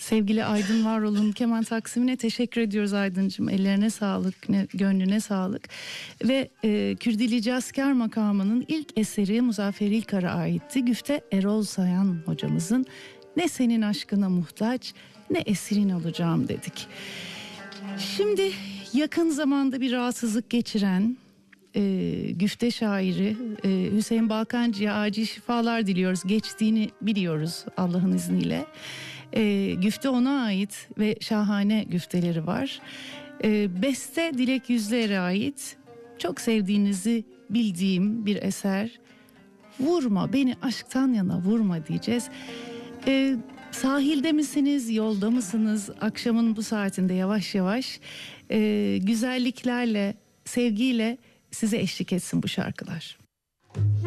Sevgili Aydın Varol'un keman taksimine teşekkür ediyoruz Aydıncığım. Ellerine sağlık, gönlüne sağlık. Ve Kürdili Cazkar makamının ilk eseri Muzaffer İlkar'a aitti. Güfte Erol Sayan hocamızın "Ne senin aşkına muhtaç, ne esirin olacağım" dedik. Şimdi yakın zamanda bir rahatsızlık geçiren güfte şairi Hüseyin Balkancı'ya acil şifalar diliyoruz. Geçtiğini biliyoruz Allah'ın izniyle. Güfte ona ait ve şahane güfteleri var. Beste Dilek Yüzler'e ait, çok sevdiğinizi bildiğim bir eser. "Vurma beni aşktan yana vurma" diyeceğiz. Sahilde misiniz, yolda mısınız? Akşamın bu saatinde yavaş yavaş güzelliklerle, sevgiyle size eşlik etsin bu şarkılar.